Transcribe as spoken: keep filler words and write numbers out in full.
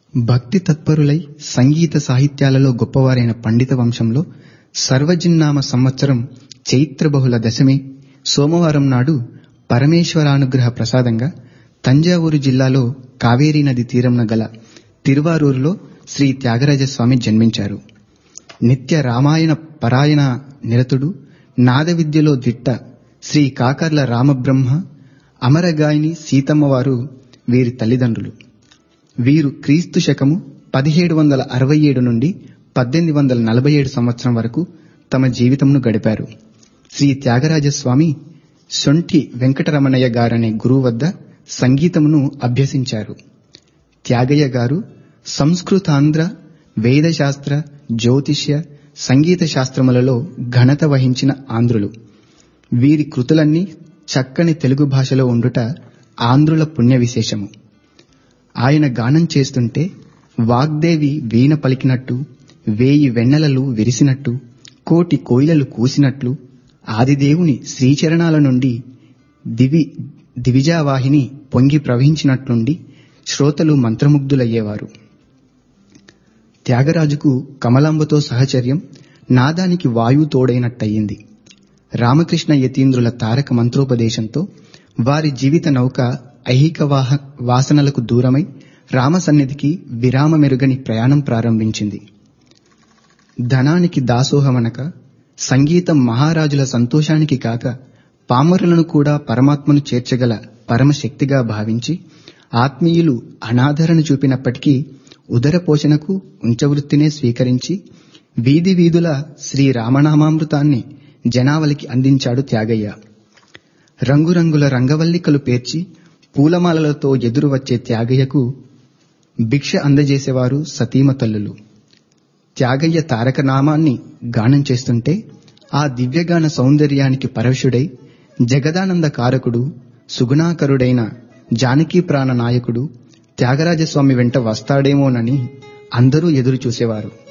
భక్తి తత్పరులై సంగీత సాహిత్యాలలో గొప్పవారైన పండిత వంశంలో సర్వజిన్నామ సంవత్సరం చైత్ర బహుళ దశమి సోమవారం నాడు పరమేశ్వరానుగ్రహ ప్రసాదంగా తంజావూరు జిల్లాలో కావేరీ నది తీరంన గల తిరువారూరులో శ్రీ త్యాగరాజస్వామి జన్మించారు. నిత్య రామాయణ పరాయణ నిరతుడు, నాద విద్యలో దిట్ట శ్రీ కాకర్ల రామబ్రహ్మ, అమరగాయని సీతమ్మవారు వీరి తల్లిదండ్రులు. వీరు క్రీస్తు శకము పదిహేడు వందల అరవై ఏడు నుండి పద్దెనిమిది వందల నలభై ఏడు సంవత్సరం వరకు తమ జీవితంను గడిపారు. శ్రీ త్యాగరాజస్వామి సొంఠి వెంకటరమణయ్య గారనే గురువు వద్ద సంగీతమును అభ్యసించారు. త్యాగయ్య గారు సంస్కృతాంధ్ర, వేదశాస్త్ర, జ్యోతిష్య, సంగీత శాస్త్రములలో ఘనత వహించిన ఆంధ్రులు. వీరి కృతులన్నీ చక్కని తెలుగు భాషలో ఉండుట ఆంధ్రుల పుణ్య విశేషము. ఆయన గానం చేస్తుంటే వాగ్దేవి వీణ పలికినట్టు, వేయి వెన్నెలలు విరిసినట్టు, కోటి కోయిలలు కూసినట్లు, ఆదిదేవుని శ్రీచరణాల నుండి దివి దివిజావాహిని పొంగి ప్రవహించినట్లుండి శ్రోతలు మంత్రముగ్ధులయ్యేవారు. త్యాగరాజుకు కమలాంబతో సహచర్యం నాదానికి వాయువు తోడైనట్టయింది. రామకృష్ణ యతీంద్రుల తారక మంత్రోపదేశంతో వారి జీవిత నౌక ఐహిక వాహ వాసనలకు దూరమై రామసన్నిధికి విరామమెరుగని ప్రయాణం ప్రారంభించింది. ధనానికి దాసోహమనక, సంగీతం మహారాజుల సంతోషానికి కాక పామరులను కూడా పరమాత్మను చేర్చగల పరమశక్తిగా భావించి ఆత్మీయులు అనాదరణ చూపినప్పటికీ ఉదర పోషణకు ఉంచవృత్తినే స్వీకరించి వీధి వీధుల శ్రీరామనామామృతాన్ని జనావళికి అందించాడు త్యాగయ్య. రంగురంగుల రంగవల్లికలు పేర్చి పూలమాలలతో ఎదురు వచ్చే త్యాగయ్యకు భిక్ష అందజేసేవారు సతీమ తల్లులు. త్యాగయ్య తారకనామాన్ని గానం చేస్తుంటే ఆ దివ్యగాన సౌందర్యానికి పరవశుడై జగదానంద కారకుడు, సుగుణాకరుడైన జానకీ ప్రాణ నాయకుడు త్యాగరాజస్వామి వెంట వస్తాడేమోనని అందరూ ఎదురు చూసేవారు.